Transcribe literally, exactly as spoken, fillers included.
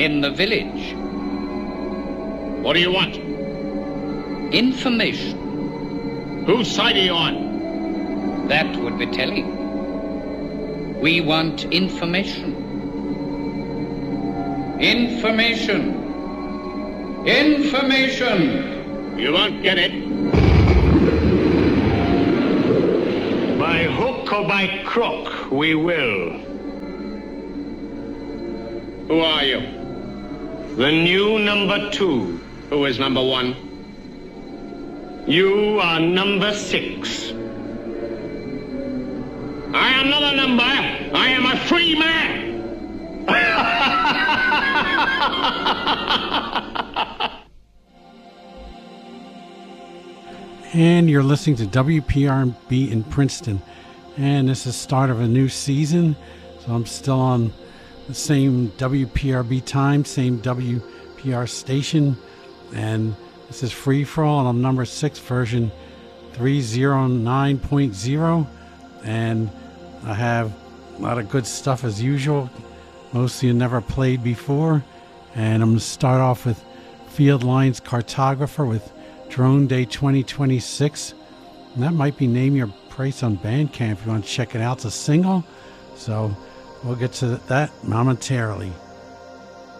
in the village. What do you want? Information. Whose side are you on? That would be telling. We want information. Information. Information. You won't get it. By hook or by crook, we will. Who are you? The new number two. Who is number one? You are number six. I am not a number. I am a free man. And you're listening to W P R B in Princeton. And this is the start of a new season. So I'm still on the same W P R B time, same W P R station. And this is Free For All, and I'm number six, version three oh nine point oh. And I have a lot of good stuff as usual. Mostly you never played before. And I'm going to start off with Field Lines Cartographer with Drone Day twenty twenty-six. And that might be Name Your Price on Bandcamp if you want to check it out. It's a single. So we'll get to that momentarily.